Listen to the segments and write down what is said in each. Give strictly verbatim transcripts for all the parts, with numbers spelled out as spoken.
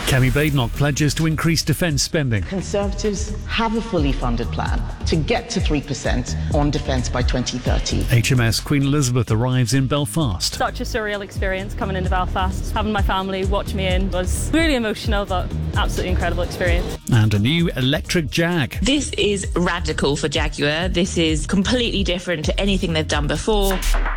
Kemi Badenoch pledges to increase defence spending. Conservatives have a fully funded plan to get to three percent on defence by twenty thirty. H M S Queen Elizabeth arrives in Belfast. Such a surreal experience coming into Belfast. Having my family watch me in was really emotional, but absolutely incredible experience. And a new electric Jag. This is radical for Jaguar. This is completely different to anything they've done before.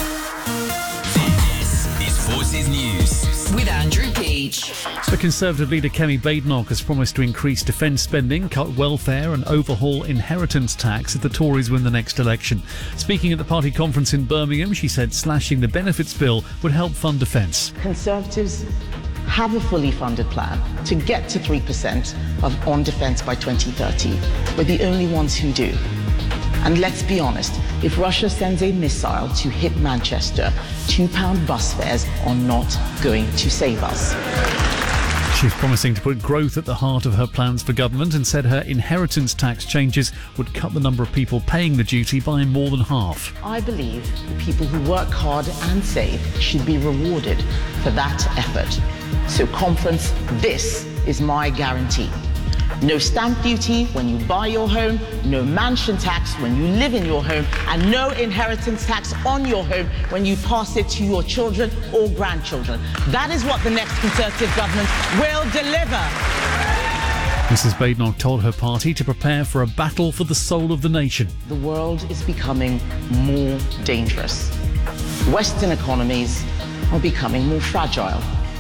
This is Forces News with Andrew Peach. The Conservative leader Kemi Badenoch has promised to increase defence spending, cut welfare and overhaul inheritance tax if the Tories win the next election. Speaking at the party conference in Birmingham, she said slashing the benefits bill would help fund defence. Conservatives have a fully funded plan to get to three percent of on defence by twenty thirty. We're the only ones who do. And let's be honest, if Russia sends a missile to hit Manchester, two pound bus fares are not going to save us. She's promising to put growth at the heart of her plans for government and said her inheritance tax changes would cut the number of people paying the duty by more than half. I believe the people who work hard and save should be rewarded for that effort. So, conference, this is my guarantee. No stamp duty when you buy your home, no mansion tax when you live in your home, and no inheritance tax on your home when you pass it to your children or grandchildren. That is what the next Conservative government will deliver. Missus Badenoch told her party to prepare for a battle for the soul of the nation. The world is becoming more dangerous. Western economies are becoming more fragile.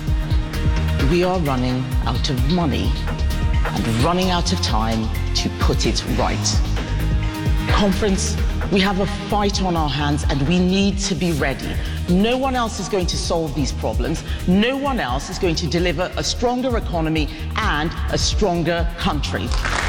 We are running out of money and running out of time to put it right. Conference, we have a fight on our hands and we need to be ready. No one else is going to solve these problems. No one else is going to deliver a stronger economy and a stronger country.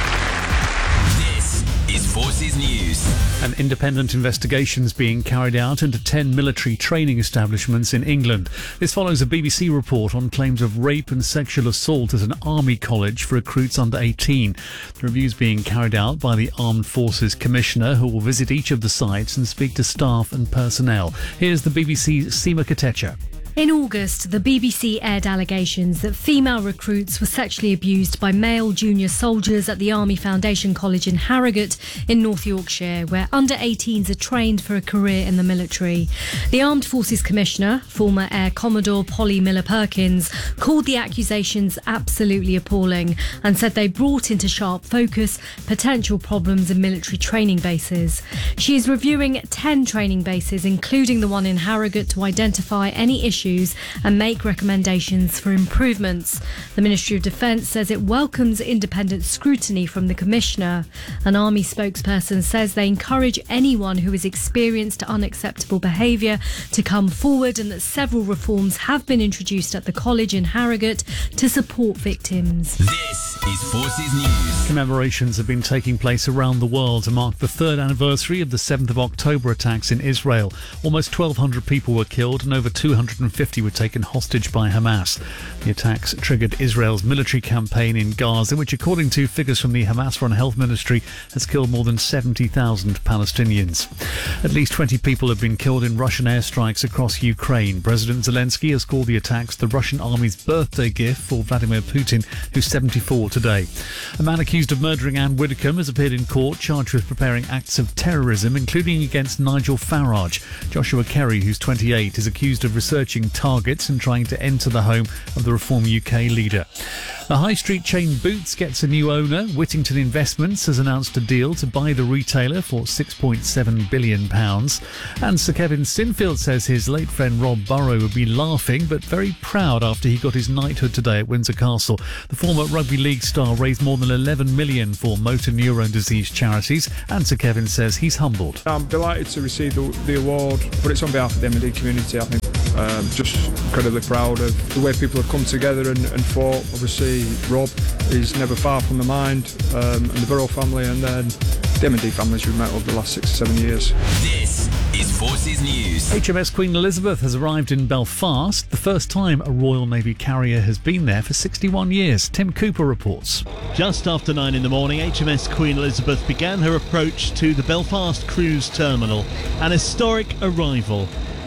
This is Forces News. An independent investigation is being carried out into ten military training establishments in England. This follows a B B C report on claims of rape and sexual assault at an army college for recruits under eighteen. The review is being carried out by the Armed Forces Commissioner, who will visit each of the sites and speak to staff and personnel. Here's the B B C's Seema Katecha. In August, the B B C aired allegations that female recruits were sexually abused by male junior soldiers at the Army Foundation College in Harrogate in North Yorkshire, where under eighteens are trained for a career in the military. The Armed Forces Commissioner, former Air Commodore Polly Miller-Perkins, called the accusations absolutely appalling and said they brought into sharp focus potential problems in military training bases. She is reviewing ten training bases, including the one in Harrogate, to identify any issues and make recommendations for improvements. The Ministry of Defence says it welcomes independent scrutiny from the Commissioner. An Army spokesperson says they encourage anyone who has experienced unacceptable behaviour to come forward and that several reforms have been introduced at the college in Harrogate to support victims. This is Forces News. Commemorations have been taking place around the world to mark the third anniversary of the seventh of October attacks in Israel. Almost twelve hundred people were killed and over two hundred fifty were taken hostage by Hamas. The attacks triggered Israel's military campaign in Gaza, which, according to figures from the Hamas Foreign Health Ministry, has killed more than seventy thousand Palestinians. At least twenty people have been killed in Russian airstrikes across Ukraine. President Zelensky has called the attacks the Russian army's birthday gift for Vladimir Putin, who's seventy-four today. A man accused of murdering Anne Widdecombe has appeared in court, charged with preparing acts of terrorism, including against Nigel Farage. Joshua Kerry, who's twenty-eight, is accused of researching targets and trying to enter the home of the Reform U K leader. The high street chain Boots gets a new owner. Whittington Investments has announced a deal to buy the retailer for six point seven billion pounds. And Sir Kevin Sinfield says his late friend Rob Burrow would be laughing but very proud after he got his knighthood today at Windsor Castle. The former rugby league star raised more than eleven million pounds for motor neurone disease charities, and Sir Kevin says he's humbled. I'm delighted to receive the, the award, but it's on behalf of the M and D community, I think. Um, just incredibly proud of the way people have come together and, and fought. Obviously, Rob is never far from the mind, um, and the Burrow family, and then the M and D families we've met over the last six or seven years. This is Forces News. H M S Queen Elizabeth has arrived in Belfast, the first time a Royal Navy carrier has been there for sixty-one years. Tim Cooper reports. Just after nine in the morning, H M S Queen Elizabeth began her approach to the Belfast Cruise Terminal, an historic arrival.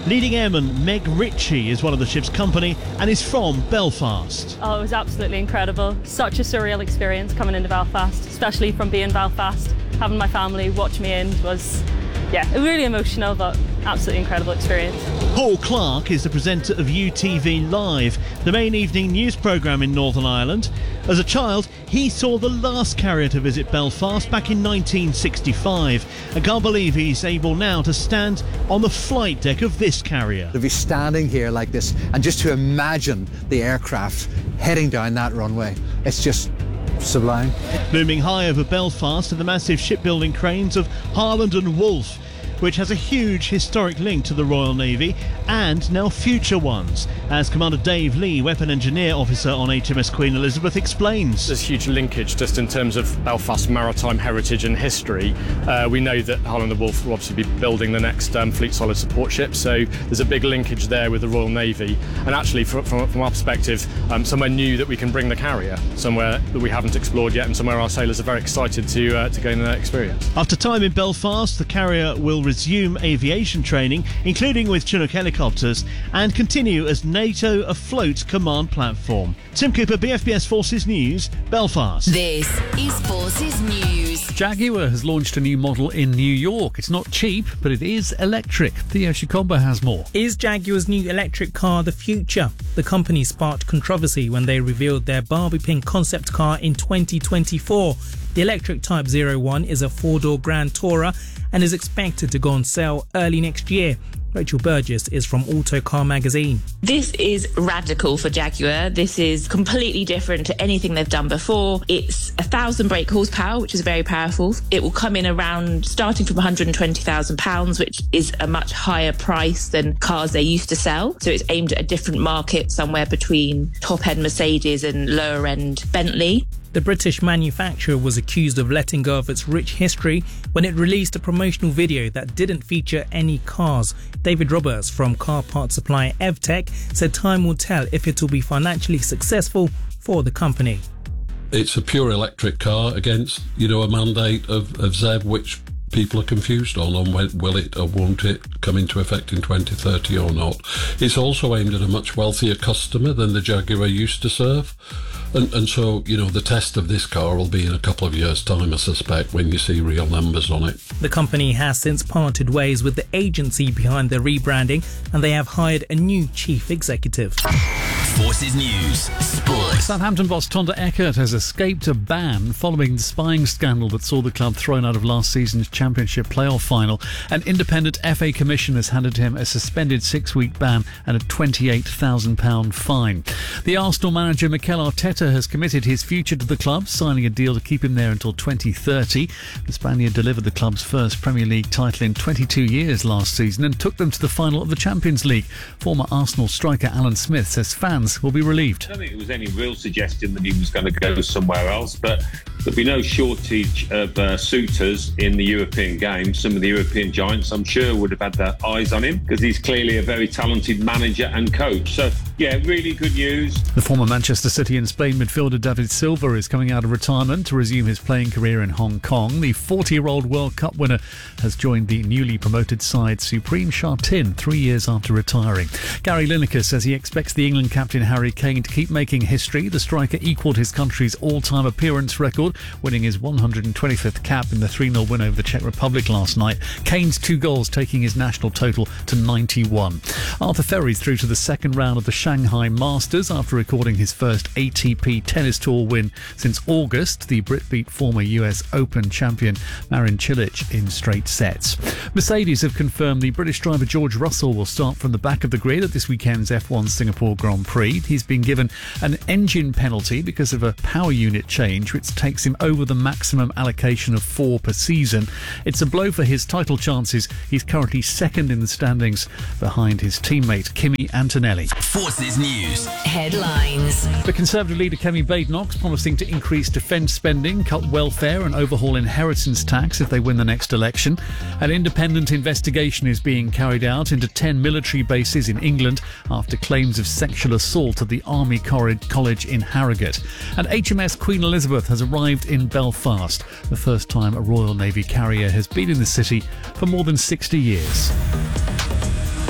Leading airman Meg Ritchie is one of the ship's company and is from Belfast. Oh, it was absolutely incredible. Such a surreal experience coming into Belfast, especially from being Belfast. Having my family watch me in was, yeah, really emotional, but absolutely incredible experience. Paul Clark is the presenter of U T V Live, the main evening news programme in Northern Ireland. As a child, he saw the last carrier to visit Belfast back in nineteen sixty-five. I can't believe he's able now to stand on the flight deck of this carrier. To be standing here like this and just to imagine the aircraft heading down that runway, it's just sublime. Looming high over Belfast are the massive shipbuilding cranes of Harland and Wolff, which has a huge historic link to the Royal Navy and now future ones, as Commander Dave Lee, Weapon Engineer Officer on H M S Queen Elizabeth, explains. There's huge linkage just in terms of Belfast maritime heritage and history. Uh, we know that Harland and Wolff will obviously be building the next um, Fleet Solid support ship, so there's a big linkage there with the Royal Navy. And actually, from, from, from our perspective, um, somewhere new that we can bring the carrier, somewhere that we haven't explored yet, and somewhere our sailors are very excited to, uh, to gain that experience. After time in Belfast, the carrier will resume aviation training, including with Chinook helicopters, and continue as NATO afloat command platform. Tim Cooper, B F B S Forces News, Belfast. This is Forces News. Jaguar has launched a new model in New York. It's not cheap, but it is electric. Theo Shikomba has more. Is Jaguar's new electric car the future? The company sparked controversy when they revealed their Barbie pink concept car in twenty twenty-four. The electric Type zero one is a four-door Grand Tourer and is expected to go on sale early next year. Rachel Burgess is from Autocar magazine. This is radical for Jaguar. This is completely different to anything they've done before. It's a thousand brake horsepower, which is very powerful. It will come in around starting from one hundred twenty thousand pounds, which is a much higher price than cars they used to sell. So it's aimed at a different market, somewhere between top-end Mercedes and lower-end Bentley. The British manufacturer was accused of letting go of its rich history when it released a promotional video that didn't feature any cars. David Roberts from car parts supplier Evtech said time will tell if it will be financially successful for the company. It's a pure electric car against, you know, a mandate of, of Z E B, which people are confused on, on when, will it or won't it come into effect in twenty thirty or not. It's also aimed at a much wealthier customer than the Jaguar used to serve. And, and so, you know, the test of this car will be in a couple of years' time, I suspect, when you see real numbers on it. The company has since parted ways with the agency behind the rebranding, and they have hired a new chief executive. Forces News, Sport. Southampton boss Tonda Eckert has escaped a ban following the spying scandal that saw the club thrown out of last season's Championship playoff final. An independent F A commission has handed him a suspended six-week ban and a twenty-eight thousand pounds fine. The Arsenal manager Mikel Arteta has committed his future to the club, signing a deal to keep him there until twenty thirty. The Spaniard delivered the club's first Premier League title in twenty-two years last season and took them to the final of the Champions League. Former Arsenal striker Alan Smith says fans will be relieved. I don't think there was any real suggestion that he was going to go somewhere else, but there'll be no shortage of uh, suitors in the European games. Some of the European giants, I'm sure, would have had their eyes on him because he's clearly a very talented manager and coach. So, yeah, really good news. The former Manchester City and Spain midfielder David Silva is coming out of retirement to resume his playing career in Hong Kong. The forty-year-old World Cup winner has joined the newly promoted side Supreme Sha Tin three years after retiring. Gary Lineker says he expects the England captain Harry Kane to keep making history. The striker equalled his country's all-time appearance record, winning his one hundred twenty-fifth cap in the three nil win over the Czech Republic last night. Kane's two goals taking his national total to ninety-one. Arthur Ferry's through to the second round of the Shanghai Masters after recording his first A T P Tennis Tour win since August. The Brit beat former U S Open champion Marin Cilic in straight sets. Mercedes have confirmed the British driver George Russell will start from the back of the grid at this weekend's F one Singapore Grand Prix. He's been given an engine penalty because of a power unit change, which takes him over the maximum allocation of four per season. It's a blow for his title chances. He's currently second in the standings behind his teammate Kimi Antonelli. Forces News headlines. The Conservative leader Kemi Badenoch's promising to increase defence spending, cut welfare and overhaul inheritance tax if they win the next election. An independent investigation is being carried out into ten military bases in England after claims of sexual assault at the Army College in Harrogate. And H M S Queen Elizabeth has arrived in Belfast, the first time a Royal Navy carrier has been in the city for more than sixty years.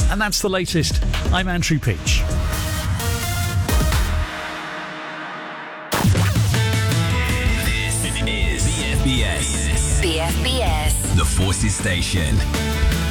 And that's the latest. I'm Andrew Peach. This is B F B S. B F B S. The Forces Station.